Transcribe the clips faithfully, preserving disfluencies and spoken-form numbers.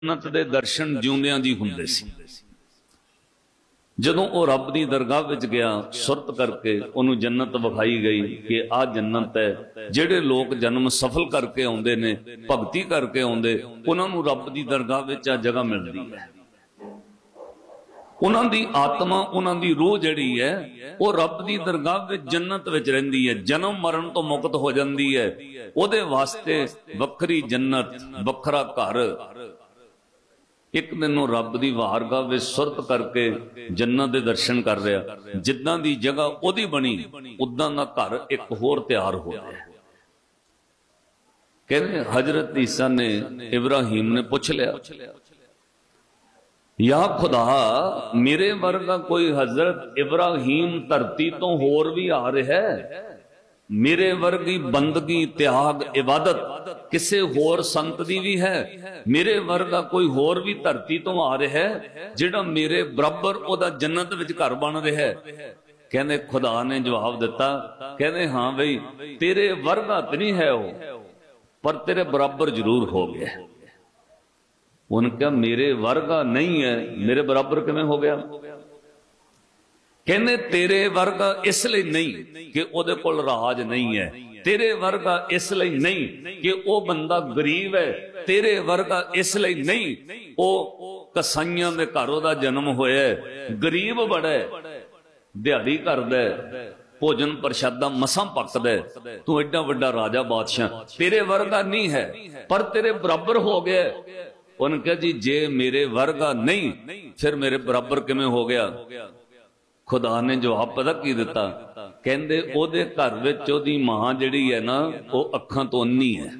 जन्नत दे दर्शन जिउंदियां दी हुंदे सी। जदों वो रब दी दरगाह विच गया, सुरत करके उन्होंने जन्नत विखाई गई कि आ जन्नत है। जिहड़े लोग जन्म सफल करके आउंदे ने, भगती करके आउंदे, उन्हां नूं रब दी दरगाह विच आ जगह मिलदी है। उन्हां दी आत्मा, उन्हां दी रूह जिहड़ी है वो रब दी दरगाह विच जन्नत विच रहिंदी है, जन्म मरण तो मुक्त हो जांदी है। उहदे वास्ते वखरी जन्नत, वखरा घर। एक दिन रब की वारगाह विच सुरत करके जन्नत दे दर्शन कर रहा, जिद्दां दी जगह ओदी बनी उदां दा घर एक होर तैयार हो गया। कहते हजरत ईसा ने, इब्राहिम ने पूछ लिया, या खुदा मेरे वर्गा कोई हजरत इब्राहिम धरती तो होर भी आ रहा है? मेरे वर्गी बंदगी, त्याग, इबादत किसे होर संत दी भी है? मेरे वर्गा कोई होर भी धरती तो आ रहा है जिहड़ा मेरे बराबर ओदा जन्नत विच घर बन रहा है? कहने खुदा ने जवाब दिता, कहने हाँ भाई तेरे वर्गा तो नहीं है वो, पर तेरे बराबर जरूर हो गया। उन्होंने कहा मेरे वर्गा नहीं है, मेरे बराबर किवें हो गया? कहने तेरे वर्गा इसलिए नहीं कि ओदे कोल राज नहीं है, तेरे वर्गा इसलिए नहीं कि वो बंदा गरीब है, तेरे वर्गा इसलिए नहीं वो कसाइयां दे घर ओदा जन्म होया, गरीब बड़ा है, दिहाड़ी करदा, भोजन प्रशादा मसां पकदा, तू एडा वड्डा राजा बादशाह, तेरे वर्गा नहीं है पर तेरे बराबर हो गया। उन्होंने कहा जी जे मेरे वर्गा नहीं फिर मेरे बराबर किवें हो गया? खुदा ने जवाब पता की दिता, कहंदे ओदे घर विच ओदी मां जिहड़ी है ना वो अखां तो अन्नी है।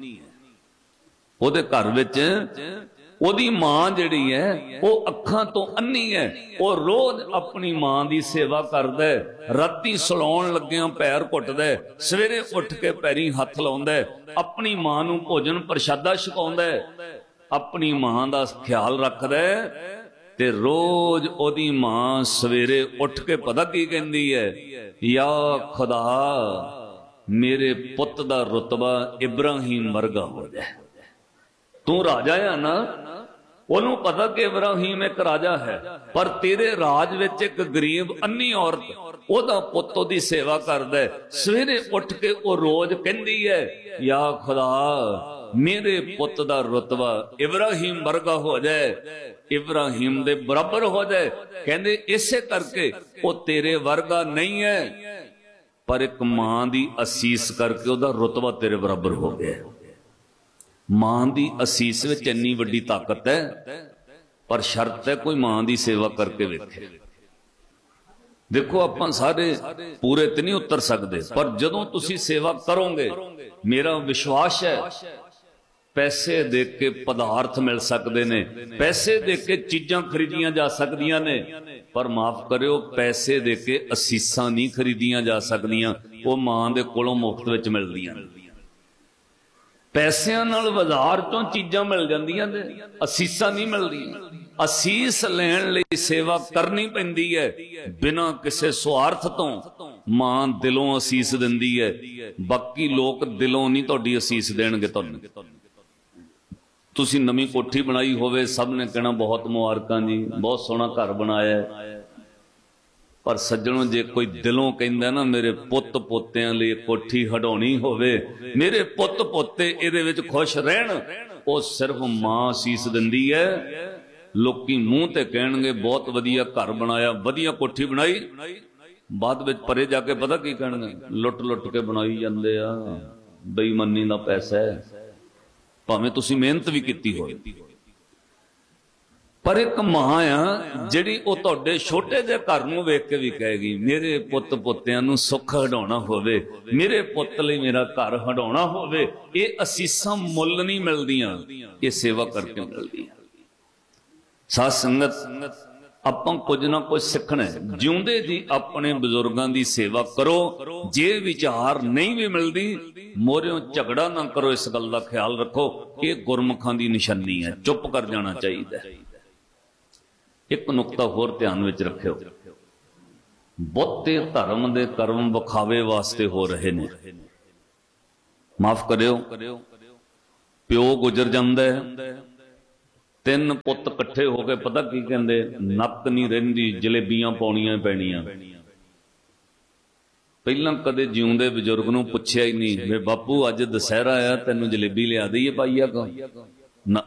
ओदे घर विच ओदी मां जिहड़ी है वो अखां तो अन्नी है। वो रोज अपनी मां दी सेवा करदा है, राती सलाउण लग्गियां पैर घुटदा है, सवेरे उठ के पैरी हथ लाउंदा है, अपनी मां नूं भोजन प्रशादा छकाउंदा है, अपनी मां दा ख्याल रखदा है। ते रोज ओदी मां सवेरे उठ के पता की कहंदी है, या खुदा मेरे पुत दा रुतबा इब्राहिम वर्गा हो जाए। तू राजा है ना, ओनू पता कि इब्राहिम एक राजा है, पर तेरे राज विच एक गरीब अन्नी औरत ओदा पुत ओदी सेवा करदा है, सवेरे उठ के ओ रोज कहंदी है, या खुदा मेरे पुत दा रुतबा इब्राहिम वर्गा हो जाए, इब्राहिम दे बराबर हो जाए। कहंदे इसे करके वो तेरे वर्गा नहीं है, पर एक मां दी असीस करके ओदा रुतबा तेरे बराबर हो गया। मां दी असीस विच इन्नी वड्डी ताकत है, पर शर्त है कोई मां दी सेवा करके वेखे। देखो आपां सारे पूरे ते नहीं उतर सकते, पर जदों तुसी सेवा करोगे, मेरा विश्वास है पैसे दे के पदार्थ मिल सकते ने, पैसे दे के चीजां खरीदियां जा सकदियां ने, पर माफ करियो पैसे दे के असीसां नहीं खरीदियां जा सकदियां, वो मां दे कोलों मुफ्त विच मिलदियां। पैसियां नाल बाजार चों चीजां मिल जांदियां ने, असीसां नहीं मिलदियां। असीस लैण लई सेवा करनी पैंदी है, बिना किसी स्वार्थ तो मां दिलों असीस दिंदी है। बाकी लोग दिलों नहीं तुहाडी असीस देणगे। तुहानूं तुसी नवी कोठी बनाई होवे, सब ने कहना बहुत मुबारकां जी, बहुत सोहना घर बनाया है, पर सज्जणों जे कोई दिलों कहंदा ना मेरे पुत पोतियां लई कोठी हटाउणी होवे, मेरे पुत पोते इहदे विच खुश रहण, वो सिर्फ मां असीस दिंदी है। लोकी मूंह ते कहणगे बहुत वधिया घर बनाया, वधिया कोठी बनाई, बाद विच परे जाके पता की कहणगे, लुट लुट के बनाई जांदे आ, बेईमानी दा पैसा है, भावें तुसी मेहनत भी की हो। पर एक मां आ जिहड़ी वो तुहाडे छोटे जे घर नूं वेख के भी कहेगी मेरे पुत पोतियां नूं सुख हटाउणा होवे, मेरे पुत लई मेरा घर हटाउणा होवे। ये असीसां मुल नहीं मिलदियां, ये सेवा करके मिलदियां। साध संगत आपां कुछ ना कुछ सीखना है, जिउंदे जी अपने बुजुर्गों की सेवा करो। जे विचार नहीं भी मिलती, मोरियों झगड़ा ना करो, इस गल का ख्याल रखो, ये गुरमुखां की निशानी है, चुप कर जाना चाहिए। एक नुकता होर ध्यान विच रखियो, बहुते धर्म दे कर्म विखावे वास्ते हो रहे ने। माफ करियो, प्यो गुजर जांदा है, ਤਿੰਨ ਪੁੱਤ ਇਕੱਠੇ ਹੋ ਕੇ ਪਤਾ ਕੀ ਕਹਿੰਦੇ, ਨੱਕ ਨਹੀਂ ਰਹਿੰਦੀ, ਜਲੇਬੀਆਂ ਪਾਉਣੀਆਂ ਪੈਣੀਆਂ। ਪਹਿਲਾਂ ਕਦੇ ਜਿਉਂਦੇ ਬਜ਼ੁਰਗ ਨੂੰ ਪੁੱਛਿਆ ਹੀ ਨਹੀਂ ਵੇ ਬਾਪੂ ਅੱਜ ਦੁਸਹਿਰਾ ਆ ਤੈਨੂੰ ਜਲੇਬੀ ਲਿਆ ਦਈਏ ਪਾਈਆ ਕੋ ਨਾ।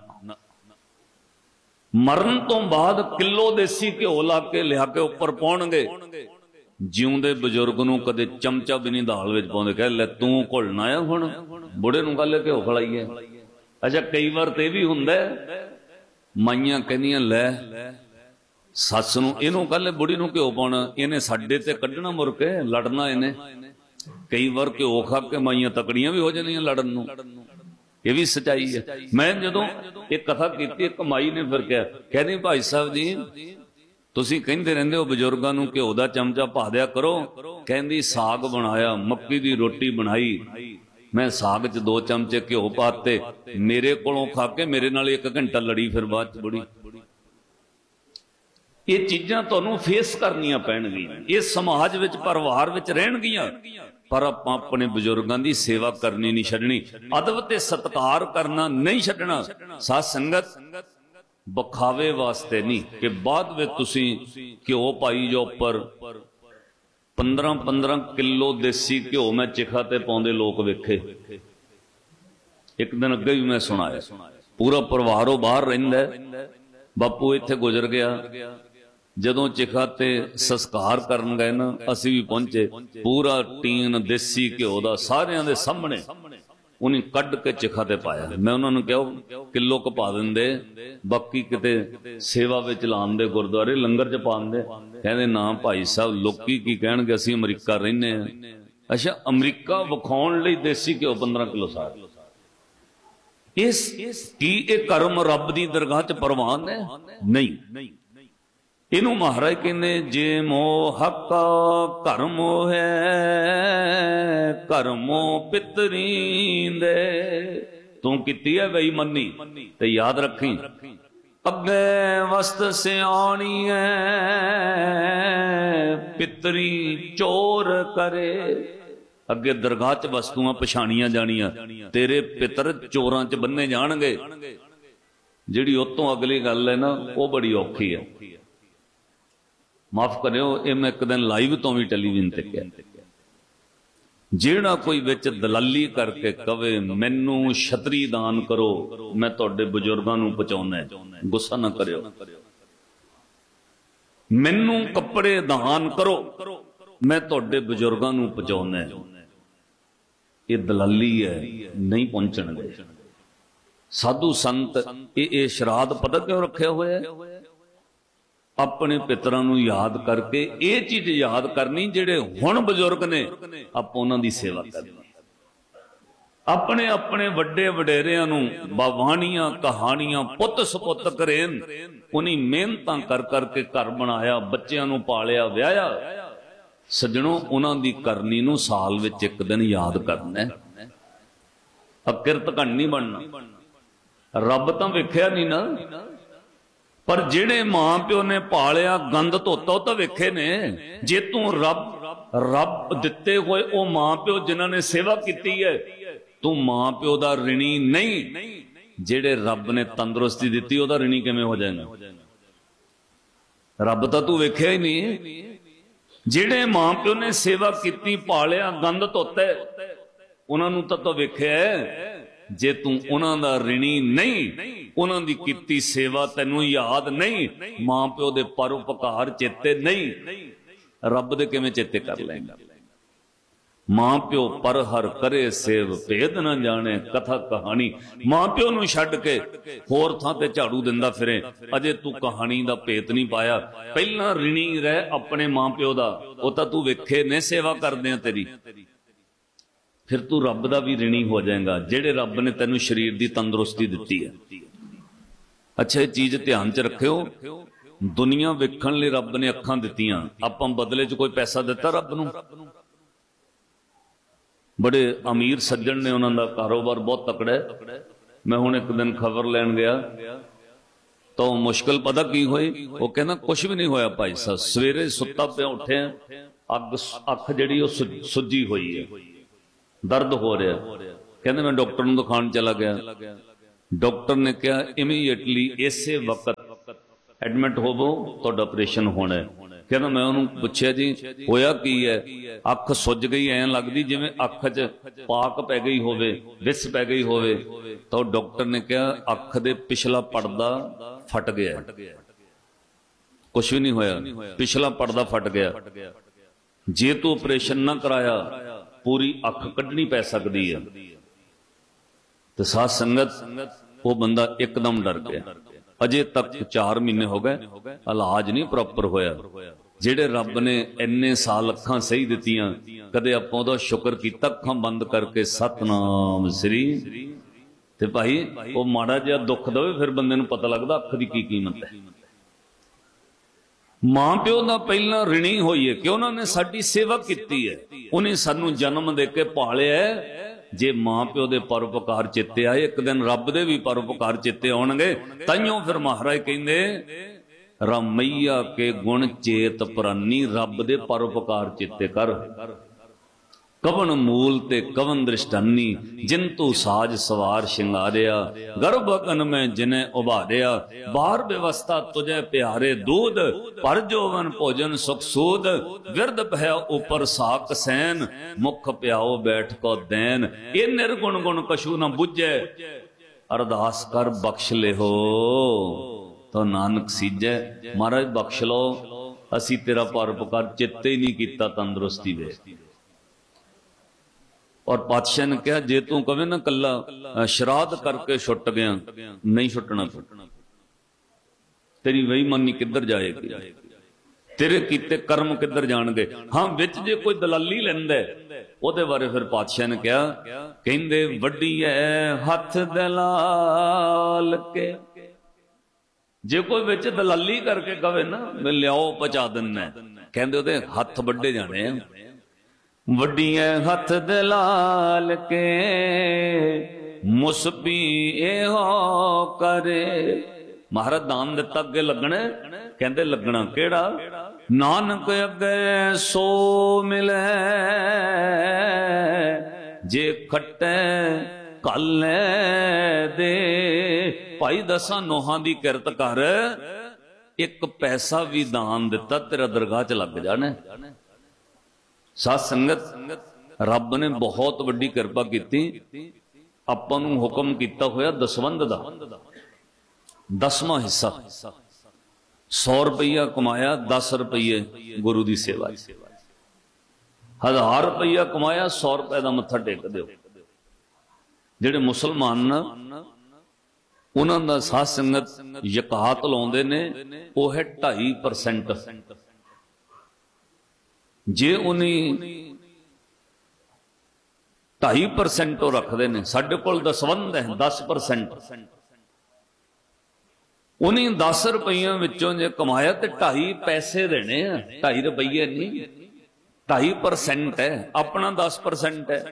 ਮਰਨ ਤੋਂ ਬਾਅਦ ਕਿਲੋ ਦੇਸੀ ਘਿਓ ਲਾ ਕੇ ਲਿਆ ਕੇ ਉੱਪਰ ਪਾਉਣਗੇ। ਜਿਉਂਦੇ ਬਜ਼ੁਰਗ ਨੂੰ ਕਦੇ ਚਮਚਾ ਵੀ ਨਹੀਂ ਦਾਲ ਵਿੱਚ ਪਾਉਂਦੇ, ਕਹਿ ਲੈ ਤੂੰ ਘੁਲਣਾ ਆ ਹੁਣ ਬੁੜੇ ਨੂੰ ਗੱਲ ਘਿਓ ਖਲਾਈਏ। ਅੱਛਾ ਕਈ ਵਾਰ ਤੇ ਵੀ ਹੁੰਦਾ ਮਾਈਆਂ ਕਹਿੰਦੀਆਂ ਲੈ ਸੱਸ ਨੂੰ ਇਹਨੂੰ ਕੱਲ ਬੁੜੀ ਨੂੰ ਘਿਓ ਪਾਉਣਾ, ਇਹਨੇ ਸਾਡੇ ਤੇ ਕੱਢਣਾ ਮੁੜ ਕੇ ਲੜਨਾ ਇਹਨੇ। ਕਈ ਵਾਰ ਘਿਓ ਖਾ ਕੇ ਮਾਈਆਂ ਤਕੜੀਆਂ ਵੀ ਹੋ ਜਾਂਦੀਆਂ ਲੜਨ ਨੂੰ, ਇਹ ਵੀ ਸੱਚਾਈ ਹੈ। ਮੈਂ ਜਦੋਂ ਇਹ ਕਥਾ ਕੀਤੀ ਇੱਕ ਮਾਈ ਨੇ ਫਿਰ ਕਿਹਾ, ਕਹਿੰਦੀ ਭਾਈ ਸਾਹਿਬ ਜੀ ਤੁਸੀਂ ਕਹਿੰਦੇ ਰਹਿੰਦੇ ਹੋ ਬਜ਼ੁਰਗਾਂ ਨੂੰ ਘਿਓ ਦਾ ਚਮਚਾ ਪਾ ਦਿਆ ਕਰੋ, ਕਹਿੰਦੀ ਸਾਗ ਬਣਾਇਆ, ਮੱਕੀ ਦੀ ਰੋਟੀ ਬਣਾਈ, ਮੈਂ ਸਾਗ 'ਚ ਦੋ ਚਮਚੇ ਘਿਓ ਪਾਤੇ, ਮੇਰੇ ਕੋਲੋਂ ਖਾ ਕੇ ਮੇਰੇ ਨਾਲ ਇੱਕ ਘੰਟਾ ਲੜੀ, ਫਿਰ ਬਾਅਦ 'ਚ ਬੁੜੀ। ਇਹ ਚੀਜ਼ਾਂ ਤੁਹਾਨੂੰ ਫੇਸ ਕਰਨੀਆਂ ਪੈਣਗੀਆਂ, ਇਹ ਸਮਾਜ ਵਿੱਚ ਪਰਿਵਾਰ ਵਿੱਚ ਰਹਿਣਗੀਆਂ, ਪਰ ਆਪਾਂ ਆਪਣੇ ਬਜ਼ੁਰਗਾਂ ਦੀ ਸੇਵਾ ਕਰਨੀ ਨਹੀਂ ਛੱਡਣੀ, ਅਦਬ ਤੇ ਸਤਿਕਾਰ ਕਰਨਾ ਨਹੀਂ ਛੱਡਣਾ। ਸਾਧ ਸੰਗਤ ਬਖਾਵੇ ਵਾਸਤੇ ਨਹੀਂ ਕਿ ਬਾਅਦ ਵਿੱਚ ਤੁਸੀਂ ਘਿਓ ਪਾਈ ਜੋ ਉੱਪਰ ਪੰਦਰਾਂ ਪੰਦਰਾਂ ਕਿਲੋ ਦੇਸੀ ਘਿਓ ਮੈਂ ਚਿਖਾ ਤੇ ਪਾਉਂਦੇ ਲੋਕ ਵੇਖੇ। ਇੱਕ ਦਿਨ ਅੱਗੇ ਵੀ ਮੈਂ ਸੁਣਾਇਆ, ਪੂਰਾ ਪਰਿਵਾਰ ਉਹ ਬਾਹਰ ਰਹਿੰਦਾ, ਬਾਪੂ ਇੱਥੇ ਗੁਜ਼ਰ ਗਿਆ, ਜਦੋਂ ਚਿਖਾ ਤੇ ਸੰਸਕਾਰ ਕਰਨ ਗਏ ਨਾ ਅਸੀਂ ਵੀ ਪਹੁੰਚੇ, ਪੂਰਾ ਟੀਨ ਦੇਸੀ ਘਿਓ ਦਾ ਸਾਰਿਆਂ ਦੇ ਸਾਹਮਣੇ ਉਹਨੇ ਕੱਢ ਕੇ ਚਿਖਾ ਤੇ ਪਾਇਆ। ਮੈਂ ਉਹਨਾਂ ਨੂੰ ਕਿਹਾ ਕਿਲੋ ਕੁ ਪਾ ਦਿੰਦੇ, ਬਾਕੀ ਕਿਤੇ ਸੇਵਾ ਵਿੱਚ ਲਾਉਂਦੇ, ਗੁਰਦੁਆਰੇ ਲੰਗਰ ਚ ਪਾਉਂਦੇ। ਕਹਿੰਦੇ ਨਾ ਭਾਈ ਸਾਹਿਬ ਲੋਕੀ ਕੀ ਕਹਿਣਗੇ, ਅਸੀਂ ਅਮਰੀਕਾ ਰਹਿੰਦੇ ਹਾਂ। ਅੱਛਾ ਅਮਰੀਕਾ ਵਿਖਾਉਣ ਲਈ ਦੇਸੀ ਘਿਓ ਪੰਦਰਾਂ ਕਿਲੋ ਸਾਰ, ਇਸ ਕੀ ਇਹ ਕਰਮ ਰੱਬ ਦੀ ਦਰਗਾਹ ਚ ਪ੍ਰਵਾਨ ਹੈ? ਨਹੀਂ। ਇਹਨੂੰ ਮਹਾਰਾਜ ਕਹਿੰਦੇ ਜੇ ਮੋਹ ਹੱਕਾ ਕਰਮੋ ਹੈ ਕਰਮੋ ਪਿਤਰੀਂਦੇ, ਤੂੰ ਕੀਤੀ ਹੈ ਬੇਈਮਾਨੀ ਤੇ ਯਾਦ ਰੱਖੀ ਅੱਗੇ ਵਸਤ ਸਿਆਣੀ ਹੈ ਪਿਤਰੀ ਚੋਰ ਕਰੇ। ਅੱਗੇ ਦਰਗਾਹ ਚ ਵਸਤੂਆਂ ਪਛਾਣੀਆਂ ਜਾਣੀਆਂ, ਤੇਰੇ ਪਿੱਤਰ ਚੋਰਾਂ ਚ ਬੰਨੇ ਜਾਣਗੇ। ਜਿਹੜੀ ਉਹ ਤੋਂ ਅਗਲੀ ਗੱਲ ਹੈ ਨਾ ਉਹ ਬੜੀ ਔਖੀ ਹੈ, ਮਾਫ ਕਰਿਓ ਇਹ ਮੈਂ ਇੱਕ ਦਿਨ ਲਾਈਵ ਤੋਂ ਵੀ ਟੈਲੀਵਿਜ਼ਨ ਤੇ ਕਿਹਾ, ਜਿਹੜਾ ਕੋਈ ਵਿੱਚ ਦਲਾਲੀ ਕਰਕੇ ਕਵੇ ਮੈਨੂੰ ਛਤਰੀ ਦਾਨ ਕਰੋ ਮੈਂ ਤੁਹਾਡੇ ਬਜ਼ੁਰਗਾਂ ਨੂੰ ਪਹੁੰਚਾਉਣਾ, ਗੁੱਸਾ ਨਾ ਕਰਿਓ, ਮੈਨੂੰ ਕੱਪੜੇ ਦਾਨ ਕਰੋ ਮੈਂ ਤੁਹਾਡੇ ਬਜ਼ੁਰਗਾਂ ਨੂੰ ਪਹੁੰਚਾਉਣਾ, ਇਹ ਦਲਾਲੀ ਹੈ, ਨਹੀਂ ਪਹੁੰਚਣਗੇ। ਸਾਧੂ ਸੰਤ ਇਹ ਇਹ ਸ਼ਰਾਧ ਪਤਾ ਕਿਉਂ ਰੱਖਿਆ ਹੋਇਆ ਹੈ? ਆਪਣੇ ਪਿਤਰਾਂ ਨੂੰ ਯਾਦ ਕਰਕੇ, ਇਹ ਚੀਜ਼ ਯਾਦ ਕਰਨੀ ਜਿਹੜੇ ਹੁਣ ਬਜ਼ੁਰਗ ਨੇ ਆਪਾਂ ਉਹਨਾਂ ਦੀ ਸੇਵਾ ਕਰਨੀ। ਆਪਣੇ ਆਪਣੇ ਵੱਡੇ ਵਡੇਰਿਆਂ ਨੂੰ ਬਾਵਾਣੀਆਂ ਕਹਾਣੀਆਂ ਪੁੱਤ ਸਪੁੱਤ ਕਰੇਨ, ਉਹਨੀ ਮਿਹਨਤਾਂ ਕਰ ਕਰਕੇ ਘਰ ਬਣਾਇਆ, ਬੱਚਿਆਂ ਨੂੰ ਪਾਲਿਆ ਵਿਆਹਿਆ। ਸੱਜਣੋ ਉਹਨਾਂ ਦੀ ਕਰਨੀ ਨੂੰ ਸਾਲ ਵਿੱਚ ਇੱਕ ਦਿਨ ਯਾਦ ਕਰਨਾ, ਅਕਿਰਤ ਘਣ ਨਹੀਂ ਬਣਨਾ। ਰੱਬ ਤਾਂ ਵੇਖਿਆ ਨਹੀਂ ਨਾ, ਪਰ ਜਿਹੜੇ ਮਾਂ ਪਿਓ ਨੇ ਪਾਲਿਆ ਗੰਦ ਧੋਤਾ ਉਹ ਤਾਂ ਵੇਖੇ ਨੇ। ਜੇ ਤੂੰ ਰੱਬ ਰੱਬ ਦਿੱਤੇ ਹੋਏ ਉਹ ਮਾਂ ਪਿਓ ਜਿਨ੍ਹਾਂ ਨੇ ਸੇਵਾ ਕੀਤੀ ਹੈ, ਤੂੰ ਮਾਂ ਪਿਓ ਦਾ ਰਿਣੀ ਨਹੀਂ। ਜਿਹੜੇ ਰੱਬ ਨੇ ਤੰਦਰੁਸਤੀ ਦਿੱਤੀ ਉਹਦਾ ਰਿਣੀ ਕਿਵੇਂ ਹੋ ਜਾਏਗਾ? ਰੱਬ ਤਾਂ ਤੂੰ ਵੇਖਿਆ ਹੀ ਨਹੀਂ। ਜਿਹੜੇ ਮਾਂ ਪਿਓ ਨੇ ਸੇਵਾ ਕੀਤੀ ਪਾਲਿਆ ਗੰਦ ਧੋਤਾ ਉਹਨਾਂ ਨੂੰ ਤਾਂ ਤੂੰ ਵੇਖਿਆ। ਜੇ ਤੂੰ ਉਹਨਾਂ ਦਾ ਰਿਣੀ ਨਹੀਂ, ਉਹਨਾਂ ਦੀ ਕੀਤੀ ਸੇਵਾ ਤੈਨੂੰ ਯਾਦ ਨਹੀਂ, ਮਾਂ ਪਿਓ ਦੇ ਪਰਉਪਕਾਰ ਚੇਤੇ ਨਹੀਂ, ਰੱਬ ਦੇ ਕਿਵੇਂ ਚੇਤੇ ਕਰ ਲਏਗਾ? ਮਾਂ ਪਿਓ ਪਰ ਹਰ ਕਰੇ ਸੇਵ ਭੇਦ ਨਾ ਜਾਣੇ ਕਥਾ ਕਹਾਣੀ। ਮਾਂ ਪਿਓ ਨੂੰ ਛੱਡ ਕੇ ਹੋਰ ਥਾਂ ਤੇ ਝਾੜੂ ਦਿੰਦਾ ਫਿਰੇ, ਅਜੇ ਤੂੰ ਕਹਾਣੀ ਦਾ ਭੇਤ ਨਹੀਂ ਪਾਇਆ। ਪਹਿਲਾਂ ਰਿਣੀ ਰਹਿ ਆਪਣੇ ਮਾਂ ਪਿਓ ਦਾ, ਉਹ ਤਾਂ ਤੂੰ ਵੇਖੇ ਨੇ ਸੇਵਾ ਕਰਦੇ ਆ ਤੇਰੀ, ਫਿਰ ਤੂੰ ਰੱਬ ਦਾ ਵੀ ਰਿਣੀ ਹੋ ਜਾਏਗਾ ਜਿਹੜੇ ਰੱਬ ਨੇ ਤੈਨੂੰ ਸਰੀਰ ਦੀ ਤੰਦਰੁਸਤੀ ਦਿੱਤੀ ਹੈ। ਅੱਛਾ ਇਹ ਚੀਜ਼ ਧਿਆਨ ਚ ਰੱਖਿਓ, ਦੁਨੀਆ ਵੇਖਣ ਲਈ ਰੱਬ ਨੇ ਅੱਖਾਂ ਦਿੱਤੀਆਂ, ਆਪਾਂ ਬਦਲੇ ਚ ਕੋਈ ਪੈਸਾ ਦਿੱਤਾ ਰੱਬ ਨੂੰ? ਬੜੇ ਅਮੀਰ ਸੱਜਣ ਨੇ, ਉਹਨਾਂ ਦਾ ਕਾਰੋਬਾਰ ਬਹੁਤ ਤਕੜਾ ਹੈ। ਮੈਂ ਹੁਣ ਇੱਕ ਦਿਨ ਖਬਰ ਲੈਣ ਗਿਆ ਤਾਂ ਮੁਸ਼ਕਲ ਪਤਾ ਕੀ ਹੋਈ, ਉਹ ਕਹਿੰਦਾ ਕੁਛ ਵੀ ਨਹੀਂ ਹੋਇਆ ਭਾਈ ਸਾਹਿਬ, ਸਵੇਰੇ ਸੁੱਤਾ ਪਿਆ ਉੱਠਿਆ, ਅੱਗ ਅੱਖ ਜਿਹੜੀ ਉਹ ਸੁੱਜੀ ਹੋਈ ਹੈ, ਦਰਦ ਹੋ ਰਿਹਾ, ਕਹਿੰਦੇ ਮੈਂ ਡਾਕਟਰ ਨੂੰ ਦਿਖਾਉਣ ਚਲਾ ਗਿਆ, डॉक्टर ने कहा इमीडिएटली इसे वक्त एडमिट होवो, तुहाडा ऑपरेशन होना है। कहना मैं उन्होंने पूछया जी होया की है? अख सुज गई, ऐ लगदी जिवें अख च पाक पै गई होवे, विस पै गई होवे। तो डॉक्टर ने कहा अख दे पिछला पर्दा फट गया, कुछ भी नहीं होया, पिछला पर्दा फट गया। जे तू ऑपरेशन ना कराया पूरी अख कढ़नी पै सकदी है। तो साध संगत वो बंदा एकदम डर गया। अजे तक चार महीने हो गए, इलाज नहीं प्रॉपर होया। जेड़े रब ने इन्ने साल अखां सही दित्तियां, कदे आपां ओहदा शुक्र कीता अखां बंद करके सतनाम श्री। ते भाई वो माड़ा जिहा दुख दवे फिर बंदे नूं पता लगदा अख दी की कीमत है। मां प्यो दा पहला ऋणी होइए कि उन्होंने साडी सेवा कीती है, उन्हें सानू जन्म दे के पालिया है। जे मां प्यो दे परोपकार चेते आए, एक दिन रब दे भी परोपकार चेते आउणगे। ताइयों फिर महाराज कहंदे रामैया के गुण चेत प्रानी, रब दे परोपकार चेते कर। कवन मूल ते कवन दृष्टानी, जिन तू साज सवार शिंगारिया। गर्भ अगन में जिने उभारिया, बाहर व्यवस्था तुझे प्यारे दूध। पर जोवन भोजन सुख सूद, विरद भया ऊपर साक सैन। मुख प्याओ बैठ को दैन, ये निर्गुण गुण कछु न बुझे। अरदास कर बख्श ले हो तो नानक सीजे। महाराज बख्श लो, असी तेरा परोपकार चित्ते ही नहीं किता, तंदुरुस्ती वे। और पातशाह ने कहा जे तू कवे ना कला श्राद्ध करके छुट गया, नहीं छुटना, तेरी बेईमानी किधर जाएगी, तेरे कीते कर्म किधर जाणगे। हाँ विच जे कोई दलाली लैंदा ओदे बारे फिर पातशाह ने कहा, कहंदे वड्डी है हथ दलाल के। जे कोई विच दलाली करके कवे ना मैं लियाओ पहुंचा दिना, कहंदे ओदे हथ वड्डे जाने। वड्डियां हथ दलाल के, मुसबी एहो करे। महाराज दान दिता अगे लगना, कहंदे लगना केड़ा? नानक अगे सो मिले, जे खट्टे कले दे। भाई दसा नोहां दी किरत कर, एक पैसा भी दान दिता तेरा दरगाह च लग जाना। साध संगत रब ने बहुत वड्डी किरपा की, आपां नूं हुक्म किया होया दसवंध दा दसवां हिस्सा। सौ रुपया कमाया, दस रुपये गुरु की सेवा। हजार रुपया कमाया, सौ रुपए का मत्था टेक दो। जिहड़े मुसलमान ना उन्हां दा साध संगत यकात लाउंदे ने, वो है ढाई परसेंट। जे उन्हें ढाई परसेंट रखते हैं, साडे कोल दसवंध है दस परसेंट। उन्हें दस रुपया विचों जे कमाया तो ढाई पैसे देने, ढाई रुपये नहीं, ढाई परसेंट है, अपना दस परसेंट है।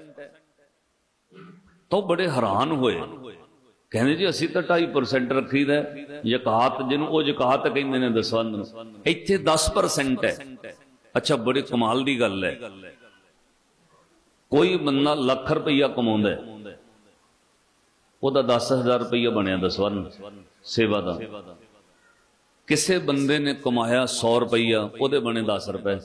तो बड़े हैरान होए, कहने जी असी तो ढाई परसेंट रखी दा यकात, जिन्हों वो यकात कहते हैं दसवंध, इत्थे दस परसेंट है। अच्छा बड़ी कमाल की गल है, कोई बंदा लख रुपया कमाउंदा है, ओदा दस हजार रुपया बनया दसवंध सेवा का। किसे बंदे ने कमाया सौ रुपया, ओदे बने दस रुपए।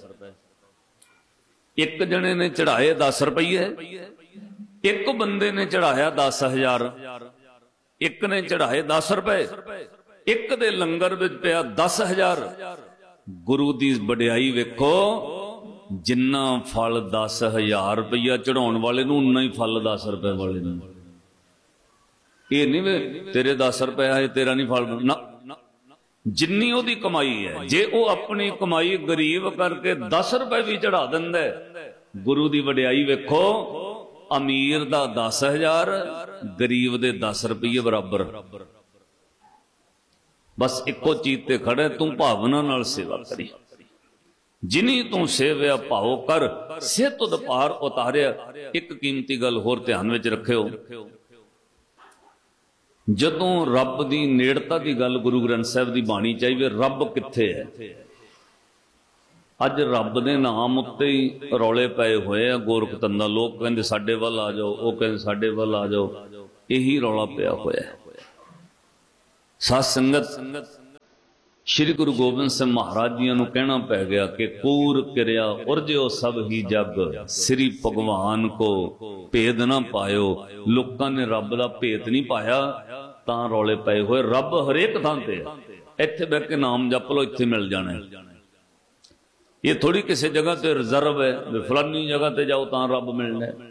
एक जने ने चढ़ाए दस रुपये, एक बंदे ने चढ़ाया दस हजार, एक ने चढ़ाए दस रुपए, एक दे लंगर विच पिया दस हजार। गुरु की वडियाई वेखो, जिन्ना फल दस हजार रुपया चढ़ाने वाले नूं उन्ना ही फल दस रुपए वाले नूं। ये नहीं वे तेरे दस रुपए आए तेरा नहीं फल ना, जिन्नी ओदी कमाई है। जे वो अपनी कमाई गरीब करके दस रुपए भी चढ़ा दिंदा है, गुरु की वडियाई वेखो, अमीर दा दस हजार, गरीब दे दस रुपये बराबर। बस इको चीज ते खड़े, तू भावना नाल सेवा करी, जिनी तू सेव्या भाव कर, से तुद पार उतारिया। एक कीमती गल होर ध्यान विच रखियो, जदों रब दी नेड़ता की गल गुरु ग्रंथ साहिब की बाणी चाहिए, रब कित्थे है? अज रब दे नाम उत्ते ही रौले पए हुए आ। गोरख धंधा लोग कहंदे साडे वल आ जाओ, वो कहंदे साडे वल आ जाओ, यही रौला पिया होया है। साध संगत श्री गुरु गोबिंद सिंह महाराज जी नूं कहना पै गया कि कूर किरिया उरजो सब ही जग, श्री भगवान को भेद ना पायो। लोकां ने रब दा भेद नहीं पाया तां रौले पए होए। रब हरेक थां ते है, इत्थे बैठ के नाम जप लो इत्थे मिल जाना है। ये थोड़ी किसी जगह ते रिजर्व है भी फलानी जगह ते जाओ तां रब मिलना है।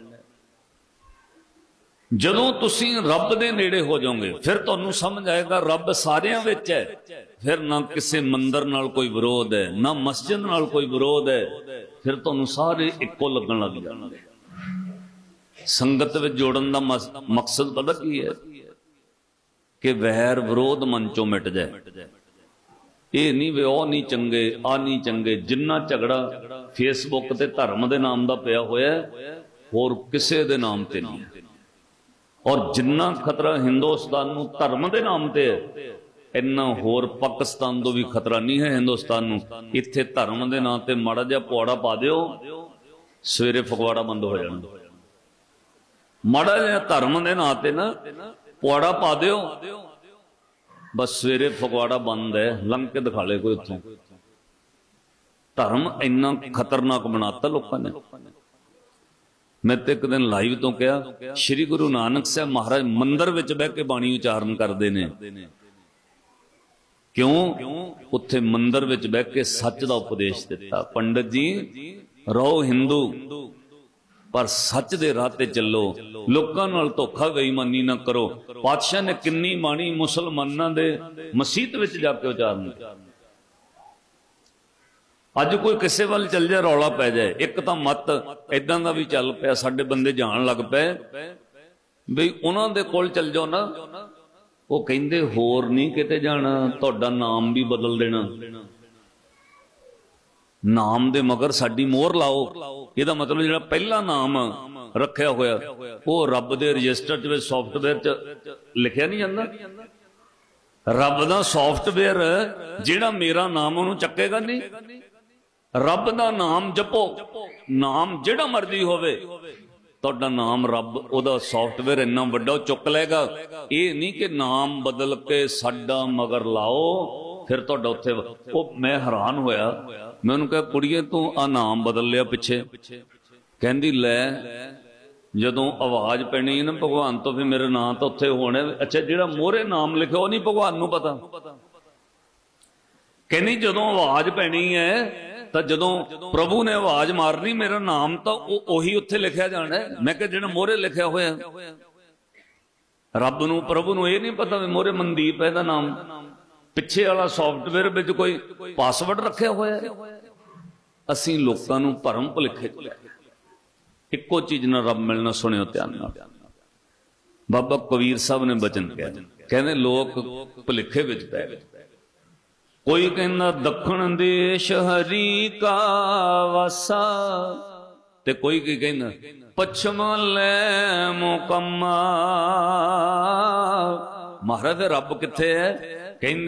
जदों तुसी रब दे नेड़े हो जाओगे फिर तुहानूं समझ आएगा रब सारियां विच है। फिर ना किसी मंदिर नाल कोई विरोध है, ना मस्जिद नाल कोई विरोध है। फिर तुहानूं सारे इक्को लगन लग जाणगे। संगत विच जोड़न दा मकसद पता की है कि वैर विरोध मन चों मिट जाए। ये नहीं वे ओ नहीं चंगे आ नहीं चंगे। जिन्ना झगड़ा फेसबुक ते धर्म दे नाम दा पिया होया होर किसे दे नाम ते नहीं है। और जिन्ना खतरा हिंदुस्तान नूं धर्म दे नाम ते है इन्ना होर पाकिस्तान तो भी खतरा नहीं है हिंदुस्तान नूं। इत्थे धर्म दे नाम ते माड़ा जिहा पौड़ा पा दिओ सवेरे फगवाड़ा बंद हो जाना। माड़ा जिहा धर्म दे नाम ते ना पौड़ा पा दिओ बस सवेरे फगवाड़ा बंद है। लंघ के दिखा ले कोई उत्थों। धर्म इन्ना खतरनाक बनाता लोगों ने। मैं तो एक दिन लाइव तो कहा श्री गुरु नानक साहब महाराज मंदिर विच बह के बाणी उचारण करते ने। क्यों? उत्थे मंदिर विच बह के सच का उपदेश दिता। पंडित जी रहो हिंदू पर सच दे राह ते चलो, लोकां नाल धोखा बेईमानी ना करो। पातशाह ने किन्नी बाणी मुसलमानां दे मसीत विच जाके उचारण की। अज कोई किसी वाल चल जाए रौला पै जाए। एक तो मत इदां दा भी चल पिया साडे बंदे जान लग पे बई उन्हां दे कोल चल जाओ ना वो कहिंदे होर नहीं किते जाना तुहाडा नाम भी बदल देना। नाम दे मगर साडी मोहर लाओ। इहदा मतलब जिहड़ा पहला नाम रखिया होया वो रब दे रजिस्टर च सॉफ्टवेयर च लिखिया नहीं जांदा। रब दा सॉफ्टवेयर जिहड़ा मेरा नाम उहनूं चक्केगा नहीं। रब दा नाम जपो, नाम जिहड़ा मर्जी होवे तुहाडा नाम रब ओदा सॉफ्टवेयर इन्ना वड्डा चुक लेगा। ये नहीं कि नाम बदल के साडा मगर लाओ फिर तुहाडा उत्थे। ओ मैं हैरान होया। मैं उन्होंने कहा कुड़िए तू आ नाम बदल लिया पिछे। कहंदी लै जदों आवाज पैनी ना भगवान तो फिर मेरे नाम तो उत्थे होने। अच्छा जिहड़ा मोहरे नाम लिखिया वो नहीं भगवान नूं पता। कहनी जदों आवाज पैनी है तो जदों प्रभु ने आवाज मारनी मेरा नाम तो उही उत्थे लिखिया जाना है। मैं कहा जिहड़ा मोहरे लिखिया होया रब नूं प्रभु नूं ये नहीं पता भी मोहरे मनदीप है दा नाम। पिछे वाला सॉफ्टवेयर विच कोई पासवर्ड रखिया होया। असीं लोकां नूं भरम भुलेखे इक्को चीज ना रब मिलना। सुनियो ध्यान नाल बाबा कबीर साहब ने बचन कहा। कहने लोग भुलेखे विच पै गए। कोई कहना दखण देश हरि का वासा ते कोई की कहना पश्चिम ले मुकम्मा। महाराज रब किथे है? कहंदे